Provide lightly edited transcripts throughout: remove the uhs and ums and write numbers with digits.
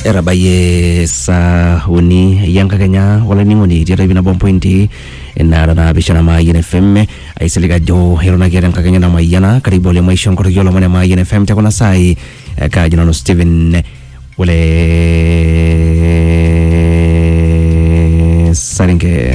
Erabaye sa uni yang kakenya wala ningoni jere bina bompointi na na bishana ma FM ai seliga jo herona gere kakenya na mayana karibu le maisha ngoro yolo mane ma FM takona sai ka jina no Steven wale saringe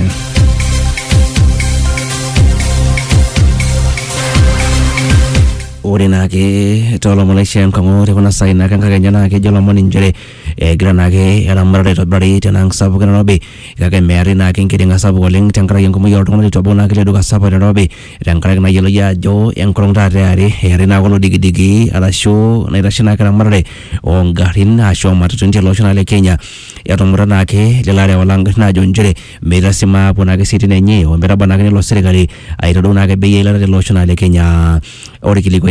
Orina ke tolo Malaysia kango te kona sai na kan kakenya na ke jolo mone njere grana ke era marade to bari tenang sabu kana robe ka ke meri na kin kidinga sabu goleng tangkara yang kumu yor to to bona ke ledu ka sabu robe tangkara na yelo ya jo yang krong ta re here na golo digi digi ala show na rashina kana marade on garin ha show mata tunje loshona le Kenya ya to murana ke jelare walang na jo njere mera sima bona ke sitine nye o mera bana ke lo serikali ai to na ke be yela le loshona le Kenya ori kili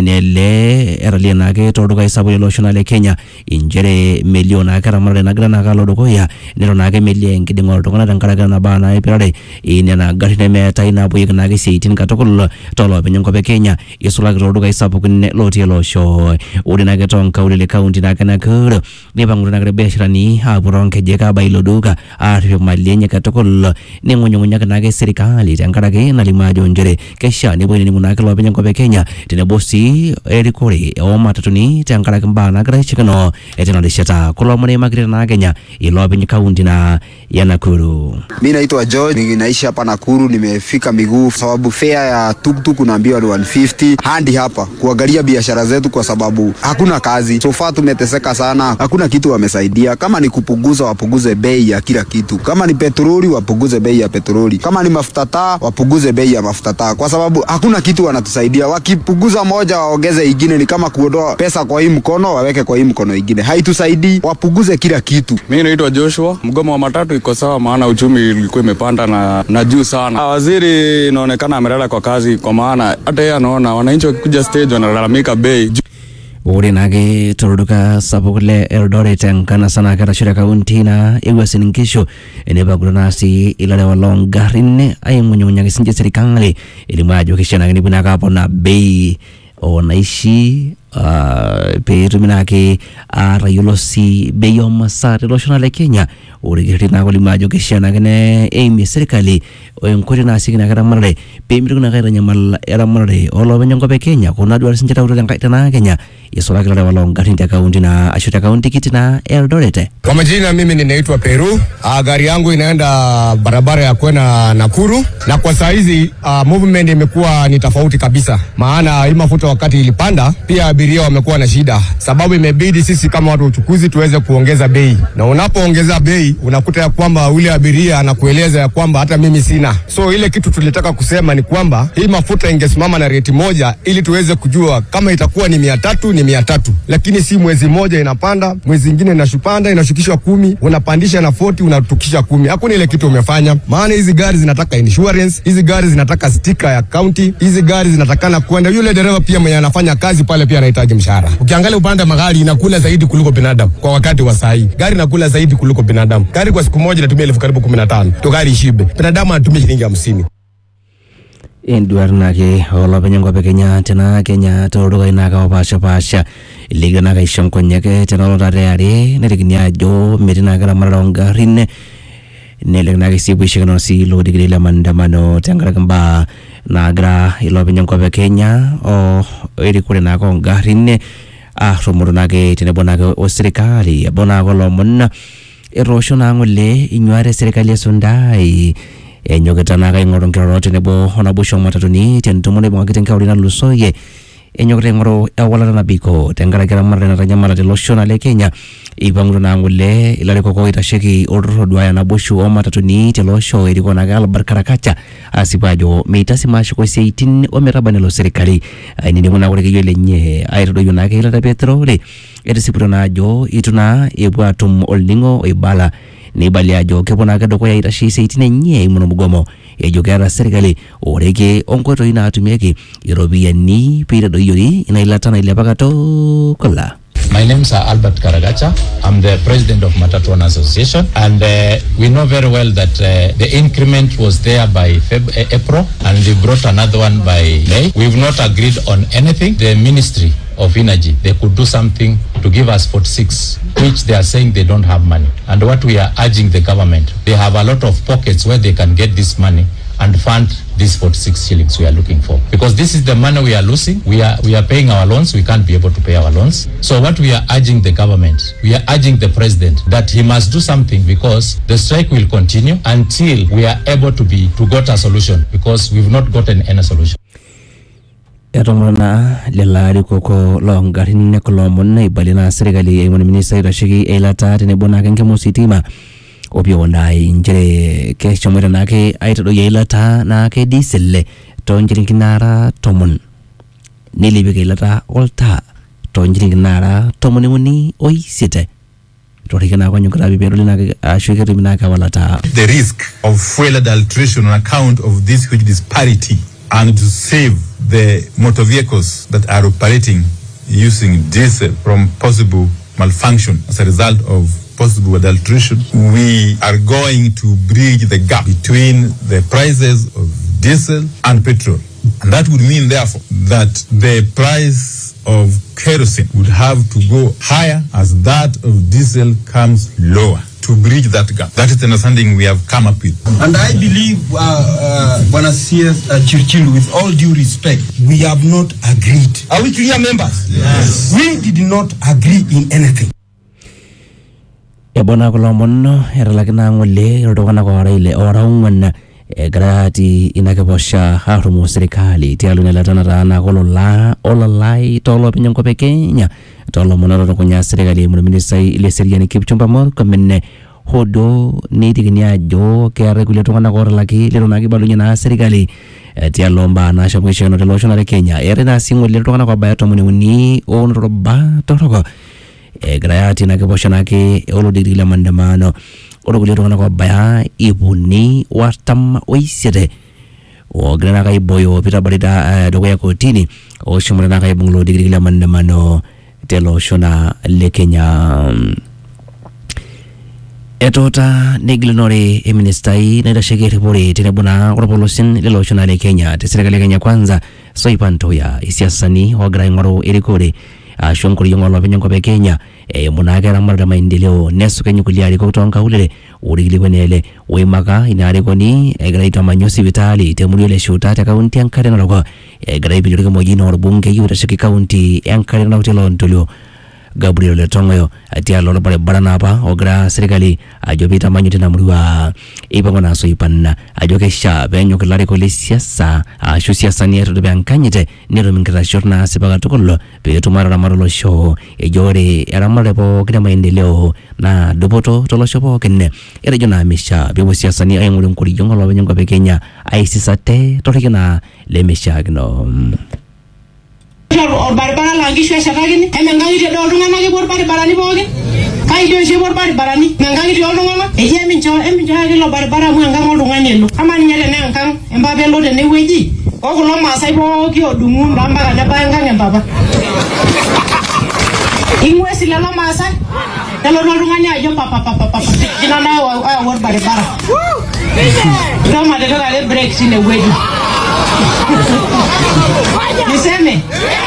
le era liana ke todo kai sabu loshona le Kenya injere miliona kara mare na grana ka lodo koya nero na ke milien ki dingor to kana dankara kana bana e pirade ine na garine me taina bu yigna ke sitin ka tokol tolo be nyonko be Kenya isula rodo kai sabu kunne loti losho odi na ke ton ka ule county na kana kur ne bangu na ke be shirani ha buron ke je ka bai loduka a malien ka tokol ne ngonyo kana ke serikali dankara ke na lima jonjere ke sha ne bo ni muna ke lo be nyonko be Kenya tene bosi erikori o matatuni tangara kambana kara chikano etena lishata kolomone magri na Kenya ilobe ni kaunti na ya Nakuru. Mimi naitwa George, ninaishi hapa Nakuru, nimefika miguu sababu fare ya tuktuk unaambiwa 150 hadi hapa kuangalia biashara zetu kwa sababu hakuna kazi. So far tumeteseka sana, hakuna kitu wamesaidia. Kama ni kupunguza wapunguze bei ya kila kitu. Kama ni petroli wapunguze bei ya petroli. Kama ni mafuta taa wapunguze bei ya mafuta taa kwa sababu hakuna kitu wanatusaidia. Wakipunguza moja waongeze ingine ni kama kuondoa pesa kwa hii mkono waweke kwa hii mkono ingine. Haitusaidii, wapunguze kila kitu. Mimi naitwa Joshua, mgomo wa matatu iko sawa maana uchumi ulikuwa imepanda na juu sana. Waziri inaonekana amelala kwa kazi kwa maana hata yeye anaona wananchi wakikuja stage wanalalamika bei. Uri nage toruduka sabukule Eldoret kana sana kara shira kaunti na Iwasinkisho eneba granasi ilale walong garin ay munyonya kisinje serikali ilimajo kishana ngini bunaka hapo na bei onaishi peruminake rayulosi beyo masari loshona le Kenya uri gerina ko limajo kishana ngene emi serikali oyenkori na sigina kara marle pemiru na kara nyamal era marle olo benyongo be Kenya kuna dua sinjata uru ngaka tana Kenya yesola kala walong garinta kaunti na ashuta kaunti kitina Eldoret. Kwa majina mimi ninaitwa Peru. Gari yangu inaenda barabara ya kwenda Nakuru na kwa saizi movement imekuwa ni tofauti kabisa. Maana hii mafuta wakati ilipanda pia abiria wamekuwa na shida. Sababu imebidi sisi kama watu uchukuzi tuweze kuongeza bei. Na unapoongeza bei unakuta ya kwamba ule abiria anakueleza ya kwamba hata mimi sina. So ile kitu tulitaka kusema ni kwamba hii mafuta ingesimama na rate moja ili tuweze kujua kama itakuwa ni 300 ni 300. Lakini si mwezi moja inapanda, mwezi mwingine inashupanda inashukishwa 10, unapandisha na 40 unatukisha 10. Hakuna ile kitu umefanya. Maana hizi gari zinataka insurance, hizi gari zinataka sticker ya county, hizi gari zinatakana kwenda yule dereva pia mwenye anafanya kazi pale pia anahitaji mshahara. Ukiangalia upande magari inakula zaidi kuliko binadamu kwa wakati wa sahi. Gari inakula zaidi kuliko binadamu. Gari kwa siku moja inatumia 15,000 to gari ishibe. Binadamu anatumia shilingi 50. Induar nage ola benyango be Kenya tena Kenya toroga inaga pasha liga naga ishonkonya ke tena ola reare nereginya jo medina gara maronga rinne nele naga sibu shigano si lo digila mandamano tangara gamba nagra ilo benyango be Kenya o eri kure naga ngarinne romoro nage tena bonaga o serikali bonaga lo monna eroshona ngole inyware serikali sondai enyoketana ka ingoro ngorote nebo hona busho matatuni tentumone bwakite nkaulina lusoye enyokete ngoro awala na biko tengara kera marena tanyamala de loshona le Kenya ibangulo na ngule ilale koko itasheki odrodwa ya na busho o matatuni te losho iriko na gal barkarakacha asibajo meitasi mashiko 18 omerabane lo serikali ainini muna kore yele nye airodo yuna ke ila petrole edisipurona jo ituna ebwatum olningo ibala ni bali ajo kebona ka doko ya itashi seitine nye muno mugomo ejo gara serikali orege onkoto ina atumyeke irobia ni pira do yori ina ilatana ile pakato kola. My name is Albert Karagacha. I'm the president of Matatuan Association, and we know very well that the increment was there by April, and they brought another one by May. We've not agreed on anything. The Ministry of Energy, they could do something to give us 46 which they are saying they don't have money. And what we are urging the government, they have a lot of pockets where they can get this money and fund these 46 shillings we are looking for. Because this is the money we are losing. We are paying our loans. We can't be able to pay our loans. So what we are urging the government, we are urging the president that he must do something, because the strike will continue until we are able to get a solution, because we've not gotten any solution. Etomona lelari koko longarin nekolomon ibalina serikali emoni minista irashiki elata tenebona kenke musitima obyo ndai njere ke chomera nake aitado yelata nake diesel tonjiri kinara tomon nilibike elata olta tonjiri kinara tomoni muni oisite torikana kwa nyukara bibero nake ashweke minaka walata. The risk of fuel adulteration on account of this huge disparity, and to save the motor vehicles that are operating using diesel from possible malfunction as a result of possible adulteration, we are going to bridge the gap between the prices of diesel and petrol. And that would mean, therefore, that the price of kerosene would have to go higher as that of diesel comes lower, to bridge that gap. That is the understanding we have come up with. And I believe, Bwana CS Chirchil, with all due respect, we have not agreed. Are we clear, members? Yes. We did not agree in anything. Ebona kolomono eralakina ngole rotokana kwa raile oraungana grati inakebosha harumu serikali tialu nelatana rana ololai tolo pinyango pekenya tolo monoro kunya serikali mu minista ile seriani Kipchumba Murkomen hodo nidiginia jo ke regulate tokana kwa laki lero naki balunya na serikali tialomba na shamwisho no loshonare Kenya erena singole tokana kwa bayato muni onroba toroko grati nakebosha nake olodigila mandamano orogulio tokana kwa baya ibuni watam oisete o grana kai boyo pita barita dogo ya kotini o shumana kai bunglo digila mandamano telo shona le Kenya etota neglinore eministai na dashege report tinebuna oropolosin le shona le Kenya te serikali ya Kenya kwanza soipanto ya isiasani wa grai ngoro erikore shonkuri yongolo penyango pe Kenya munagera marada maendeleo nesu kenyu kuliari ko tonka ulele urigili kwenele wemaka inare koni egraita manyosi vitali temulele shuta ta kaunti yankare naloko egraibi lirike mojino orbunge yura shiki kaunti yankare na utelo ntolio Gabriel Letongo atia lolo pare barana pa ogra serikali ajobita manyote na muriwa ipango na soipanna ajoke sha benyo kelare ko lesiasa ashu siasa ni eto be ankanyete nero mingira shorna sebaga tokolo be tumara marolo show ejore eramare po kida maendeleo na doboto tolo shopo kenne ere jona misha be siasa ni ayengule nkuri jongolo benyo be Kenya aisisate torikena le misha gno or barbara langi shwe shakagini emengangi de dolunga nage bor barbara ni boge kai de she bor barbara ni mengangi de dolunga eje mincho hage lo barbara mu ngam olunga nelo amani nyele ne nkang embabe lo de ne weji okulo masai bo ki odungu ndamba kada banga ngembaba ingwesi lelo masai telo dolunga ni ajo papa jina na wa barbara kama de dole break sine weji niseme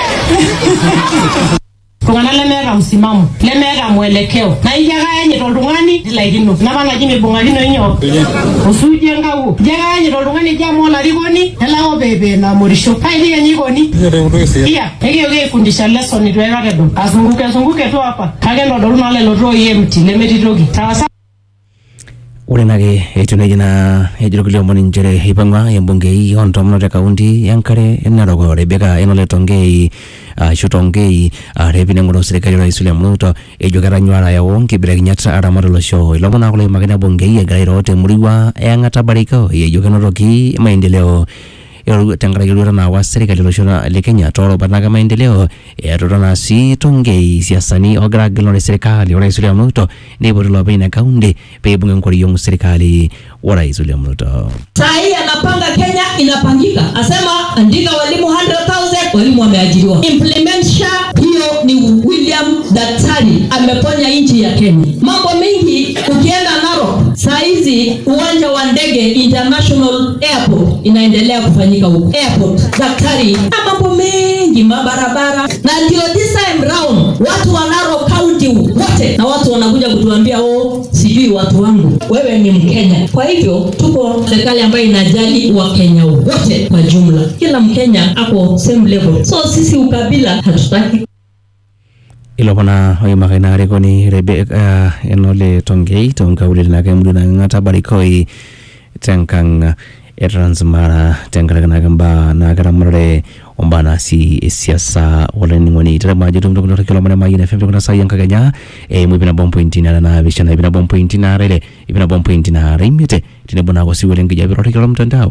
kwa lemera msimamo lemera mwelekeo na ijaga yenye tolungani dilagino na bana jime bongagino inyo usuje ngau jaga yenye tolungani jamo la rigoni helao bebe na morisho kai yenye igoni iya ege fundisha lesson ni twera kedo azunguke tu hapa kage ndo doluna le lotro yemti lemetitoki sawa urenage etunejina ejirokilio moni njere hipangwa yembungei ontomno te kaunti yankare enarogo Rebecca enoletongei shutongei repine ngoro serikali Rais William Ruto ejogara nywara ya wonki breginyata aramaro show ilomona kule magana bungei egairo te muriwa yangata bariko ejogano roki maendeleo yoru tangara yoru na wa serikali loshona le Kenya toro banaga maendeleo erona si tongei siasani ogra glore serikali Rais William Ruto ne bodo baina kaunde pe bunga ngori yong serikali wa Rais William Ruto sai anapanga Kenya inapangika asema andika walimu 100,000 walimu wameajiriwa implementation hiyo ni William Daktari ameponya nchi ya Kenya mambo mengi ukienda Narok saizi uwanja wa ndege International Airport inaendelea kufanyika huko airport Daktari na mambo mengi mabarabara na ndio this time round watu wa Narok County wote wote, na watu wanakuja kutuambia sijui watu wangu. Wewe ni Mkenya. Kwa hivyo tuko serikali ambayo inajali Wakenya wote kwa jumla. Kila Mkenya ako same level. So sisi ukabila hatutaki. Ilopana oy makinari koni Rebecca enole tongei tonga ule na kemdu na ngata barikoi tenkang Transmara tengkara gamba na garamare ombana si siasa wala ngoni tera maju tum tum kilomena mai na FM kuna sayang kaganya mu bina bom point na bishana bina bom point na rele bina bom point na remite tinabona ko si wala ngija biro kilomita ndao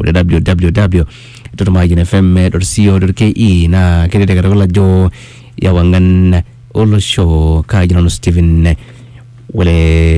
www.majinfm.co.ke na kede gara jo ya wangan olo show ka jino Steven wale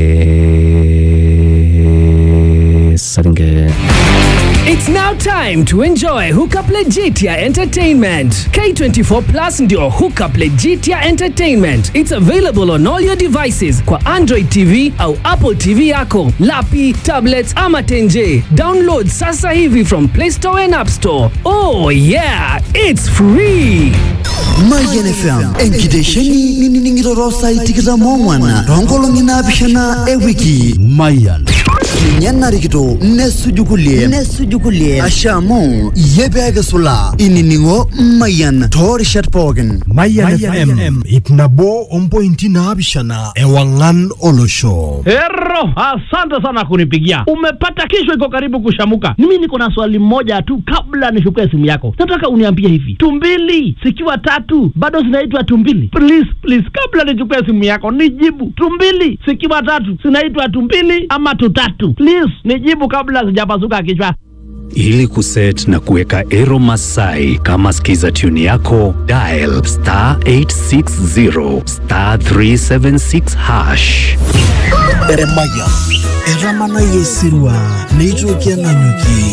saringe. It's now time to enjoy Hookup Legitia Entertainment. K24 Plus ndio Hookup Legitia Entertainment. It's available on all your devices kwa Android TV au Apple TV yako, lapi, tablets ama tenje. Download sasa hivi from Play Store and App Store. Oh yeah, it's free. Mayan FM enkidesheni niningirorosa itikira mongwana rongolongi na bishana ewiki Mayan nyana rikito nesujukulie ashamu yebega sula ininingo Mayan torishat pogen Mayan FM itnabo ompointi na bishana ewangan olosho. Hero, asante sana kunipigia. Umepata kesho iko karibu kushamuka. Mimi niko na swali moja tu kabla nishukue simu yako. Nataka uniambie hivi. Tumbili zikiwa 3 bado zinaitwa tumbili? Please kabla nichukue simu yako nijibu. Tumbili zikiwa 3 zinaitwa tumbili ama 3? Please nijibu kabla sijapasuka kichwa. Ili kuset na kuweka Ero Masai kama skiza tune yako, dial *860 *376 hash. Eremaya eramana yesirwa neitwa kiananyuki